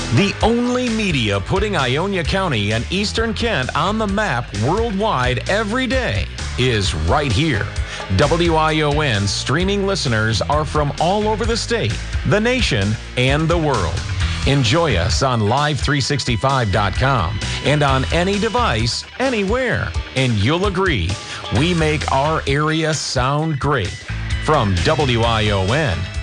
The only media putting Ionia County and Eastern Kent on the map worldwide every day is right here. WION streaming listeners are from all over the state, the nation, and the world. Enjoy us on live365.com and on any device, anywhere. And you'll agree, we make our area sound great. From WION,